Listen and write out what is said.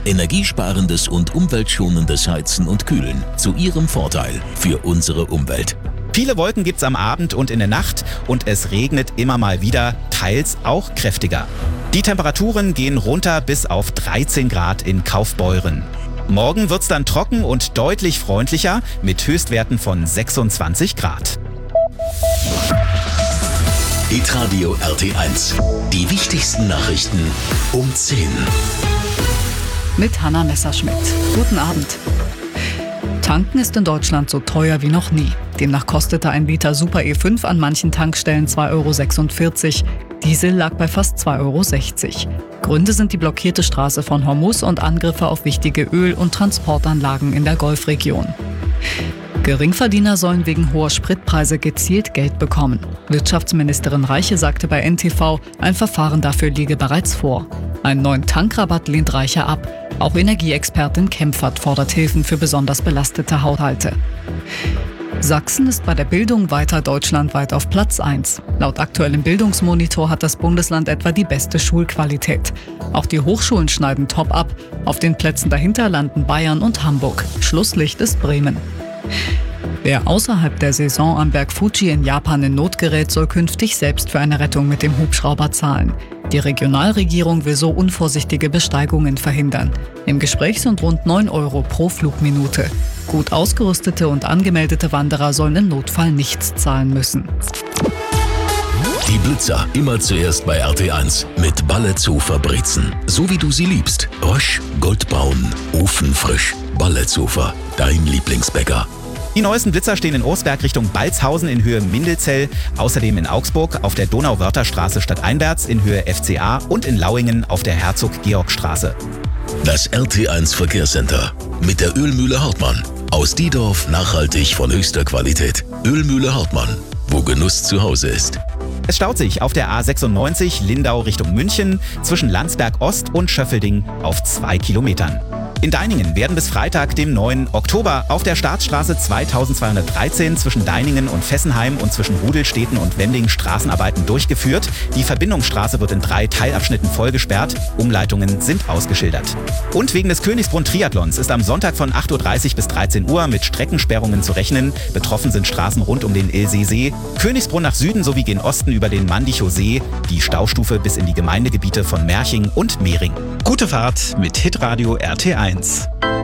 Energiesparendes und umweltschonendes Heizen und Kühlen zu Ihrem Vorteil für unsere Umwelt. Viele Wolken gibt's am Abend und in der Nacht und es regnet immer mal wieder, teils auch kräftiger. Die Temperaturen gehen runter bis auf 13 Grad in Kaufbeuren. Morgen wird's dann trocken und deutlich freundlicher mit Höchstwerten von 26 Grad. Hitradio RT1. Die wichtigsten Nachrichten um 10. Mit Hanna Messerschmidt. Guten Abend. Tanken ist in Deutschland so teuer wie noch nie. Demnach kostete ein Liter Super E5 an manchen Tankstellen 2,46 €. Diesel lag bei fast 2,60 €. Gründe sind die blockierte Straße von Hormuz und Angriffe auf wichtige Öl- und Transportanlagen in der Golfregion. Geringverdiener sollen wegen hoher Spritpreise gezielt Geld bekommen. Wirtschaftsministerin Reiche sagte bei NTV, ein Verfahren dafür liege bereits vor. Einen neuen Tankrabatt lehnt Reiche ab. Auch Energieexpertin Kempfert fordert Hilfen für besonders belastete Haushalte. Sachsen ist bei der Bildung weiter deutschlandweit auf Platz 1. Laut aktuellem Bildungsmonitor hat das Bundesland etwa die beste Schulqualität. Auch die Hochschulen schneiden top ab. Auf den Plätzen dahinter landen Bayern und Hamburg. Schlusslicht ist Bremen. Wer außerhalb der Saison am Berg Fuji in Japan in Not gerät, soll künftig selbst für eine Rettung mit dem Hubschrauber zahlen. Die Regionalregierung will so unvorsichtige Besteigungen verhindern. Im Gespräch sind rund 9 € pro Flugminute. Gut ausgerüstete und angemeldete Wanderer sollen im Notfall nichts zahlen müssen. Die Blitzer immer zuerst bei RT1 mit Balletzofer Brezen. So wie du sie liebst. Rösch, goldbraun, ofenfrisch. Balletzofer, dein Lieblingsbäcker. Die neuesten Blitzer stehen in Orsberg Richtung Balzhausen in Höhe Mindelzell, außerdem in Augsburg auf der Donauwörtherstraße stadteinwärts in Höhe FCA und in Lauingen auf der Herzog-Georg-Straße. Das RT1 Verkehrscenter mit der Ölmühle Hartmann. Aus Diedorf nachhaltig von höchster Qualität. Ölmühle Hartmann, wo Genuss zu Hause ist. Es staut sich auf der A96 Lindau Richtung München zwischen Landsberg Ost und Schöffelding auf 2 Kilometern. In Deiningen werden bis Freitag, dem 9. Oktober, auf der Staatsstraße 2213 zwischen Deiningen und Fessenheim und zwischen Rudelstedten und Wending Straßenarbeiten durchgeführt. Die Verbindungsstraße wird in 3 Teilabschnitten vollgesperrt. Umleitungen sind ausgeschildert. Und wegen des Königsbrunn-Triathlons ist am Sonntag von 8:30 Uhr bis 13 Uhr mit Streckensperrungen zu rechnen. Betroffen sind Straßen rund um den Ilseesee, Königsbrunn nach Süden sowie gen Osten über den Mandichow See, die Staustufe bis in die Gemeindegebiete von Merching und Mehring. Gute Fahrt mit Hitradio RT1.